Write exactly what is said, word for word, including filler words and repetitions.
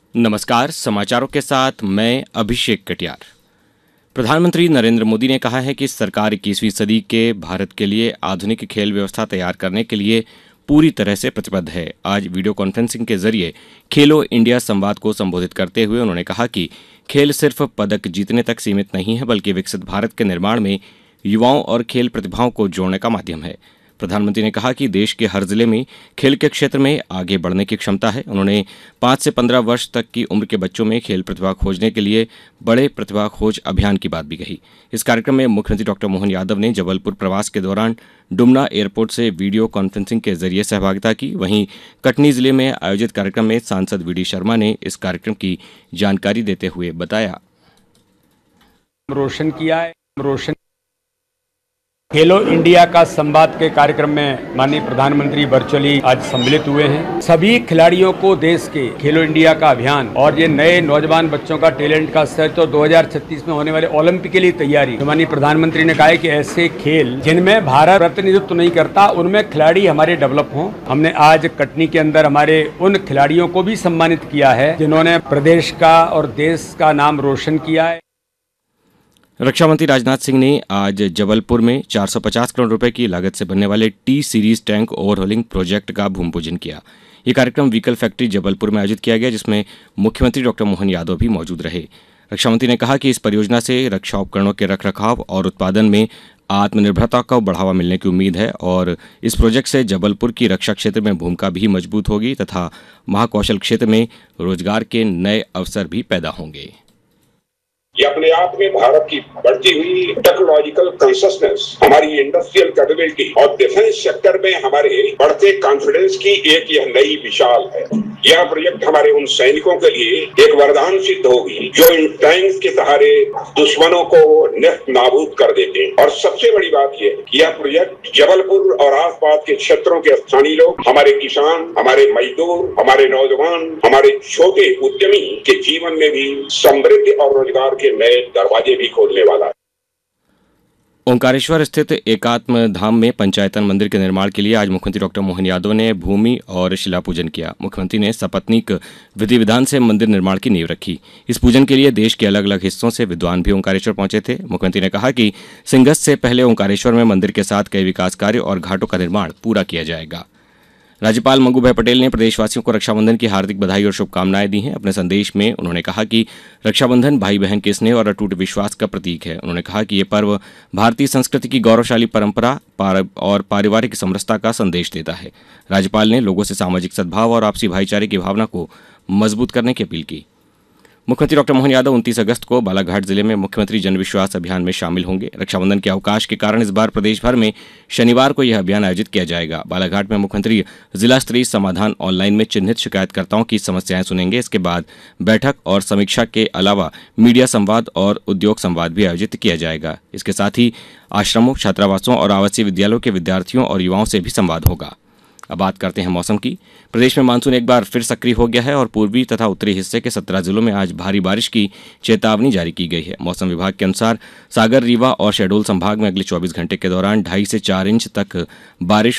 नमस्कार, समाचारों के साथ मैं अभिषेक कटियार। प्रधानमंत्री नरेंद्र मोदी ने कहा है कि सरकार इक्कीसवीं सदी के भारत के लिए आधुनिक खेल व्यवस्था तैयार करने के लिए पूरी तरह से प्रतिबद्ध है। आज वीडियो कॉन्फ्रेंसिंग के जरिए खेलो इंडिया संवाद को संबोधित करते हुए उन्होंने कहा कि खेल सिर्फ पदक जीतने तक सीमित नहीं है, बल्कि विकसित भारत के निर्माण में युवाओं और खेल प्रतिभाओं को जोड़ने का माध्यम है। प्रधानमंत्री ने कहा कि देश के हर जिले में खेल के क्षेत्र में आगे बढ़ने की क्षमता है। उन्होंने पाँच से पंद्रह वर्ष तक की उम्र के बच्चों में खेल प्रतिभा खोजने के लिए बड़े प्रतिभा खोज अभियान की बात भी कही। इस कार्यक्रम में मुख्यमंत्री डॉक्टर मोहन यादव ने जबलपुर प्रवास के दौरान डुमना एयरपोर्ट से वीडियो कॉन्फ्रेंसिंग के जरिए सहभागिता की। वहीं कटनी जिले में आयोजित कार्यक्रम में सांसद वी डी शर्मा ने इस कार्यक्रम की जानकारी देते हुए बताया। रोशन किया है रोशन खेलो इंडिया का संवाद के कार्यक्रम में माननीय प्रधानमंत्री वर्चुअली आज सम्मिलित हुए हैं। सभी खिलाड़ियों को देश के खेलो इंडिया का अभियान और ये नए नौजवान बच्चों का टैलेंट का स्तर तो दो हज़ार छत्तीस में होने वाले ओलंपिक के लिए तैयारी। तो माननीय प्रधानमंत्री ने कहा है कि ऐसे खेल जिनमें भारत प्रतिनिधित्व नहीं करता उनमें खिलाड़ी हमारे डेवलप हों। हमने आज कटनी के अंदर हमारे उन खिलाड़ियों को भी सम्मानित किया है जिन्होंने प्रदेश का और देश का नाम रोशन किया है। रक्षा मंत्री राजनाथ सिंह ने आज जबलपुर में चार सौ पचास करोड़ रुपए की लागत से बनने वाले टी सीरीज टैंक ओवरहोलिंग प्रोजेक्ट का भूमि पूजन किया। ये कार्यक्रम व्हीकल फैक्ट्री जबलपुर में आयोजित किया गया, जिसमें मुख्यमंत्री डॉक्टर मोहन यादव भी मौजूद रहे। रक्षा मंत्री ने कहा कि इस परियोजना से रक्षा उपकरणों के रखरखाव और उत्पादन में आत्मनिर्भरता को बढ़ावा मिलने की उम्मीद है और इस प्रोजेक्ट से जबलपुर की रक्षा क्षेत्र में भूमिका भी मजबूत होगी तथा महाकौशल क्षेत्र में रोजगार के नए अवसर भी पैदा होंगे। ये अपने आप में भारत की बढ़ती हुई टेक्नोलॉजिकल कंसिस्टेंस, हमारी इंडस्ट्रियल कैपेबिलिटी और डिफेंस सेक्टर में हमारे बढ़ते कॉन्फिडेंस की एक यह नई मिसाल है। यह प्रोजेक्ट हमारे उन सैनिकों के लिए एक वरदान सिद्ध होगी जो इन टैंक्स के सहारे दुश्मनों को नेस्त नाबूद कर देते हैं। और सबसे बड़ी बात यह कि यह प्रोजेक्ट जबलपुर और आसपास के क्षेत्रों के स्थानीय लोग, हमारे किसान, हमारे मजदूर, हमारे नौजवान, हमारे छोटे उद्यमी के जीवन में भी समृद्धि और रोजगार के नए दरवाजे भी खोलने वाला है। ओंकारेश्वर स्थित एकात्म धाम में पंचायतन मंदिर के निर्माण के लिए आज मुख्यमंत्री डॉक्टर मोहन यादव ने भूमि और शिला पूजन किया। मुख्यमंत्री ने सपत्नीक विधि विधान से मंदिर निर्माण की नींव रखी। इस पूजन के लिए देश के अलग अलग हिस्सों से विद्वान भी ओंकारेश्वर पहुंचे थे। मुख्यमंत्री ने कहा कि सिंगस्त से पहले ओंकारेश्वर में मंदिर के साथ कई विकास कार्य और घाटों का निर्माण पूरा किया जाएगा। राज्यपाल मंगू भाई पटेल ने प्रदेशवासियों को रक्षाबंधन की हार्दिक बधाई और शुभकामनाएं दी हैं। अपने संदेश में उन्होंने कहा कि रक्षाबंधन भाई बहन के स्नेह और अटूट विश्वास का प्रतीक है। उन्होंने कहा कि ये पर्व भारतीय संस्कृति की गौरवशाली परंपरा और पारिवारिक समरसता का संदेश देता है। राज्यपाल ने लोगों से सामाजिक सद्भाव और आपसी भाईचारे की भावना को मजबूत करने की अपील की। मुख्यमंत्री डॉक्टर मोहन यादव उनतीस अगस्त को बालाघाट जिले में मुख्यमंत्री जन विश्वास अभियान में शामिल होंगे। रक्षाबंधन के अवकाश के कारण इस बार प्रदेश भर में शनिवार को यह अभियान आयोजित किया जाएगा। बालाघाट में मुख्यमंत्री जिला स्तरीय समाधान ऑनलाइन में चिन्हित शिकायतकर्ताओं की समस्याएं सुनेंगे। इसके बाद बैठक और समीक्षा के अलावा मीडिया संवाद और उद्योग संवाद भी आयोजित किया जाएगा। इसके साथ ही आश्रमों, छात्रावासों और आवासीय विद्यालयों के विद्यार्थियों और युवाओं से भी संवाद होगा। अब बात करते हैं मौसम की। प्रदेश में मानसून एक बार फिर सक्रिय हो गया है और पूर्वी तथा उत्तरी हिस्से के सत्रह जिलों में आज भारी बारिश की चेतावनी जारी की गई है। मौसम विभाग के अनुसार सागर, रीवा और शहडोल संभाग में अगले चौबीस घंटे के दौरान ढाई से चार इंच तक बारिश